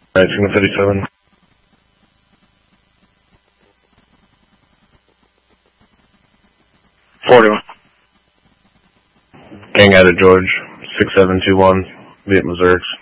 Signal 57. Gang out of George, 6721, Viet Missouri.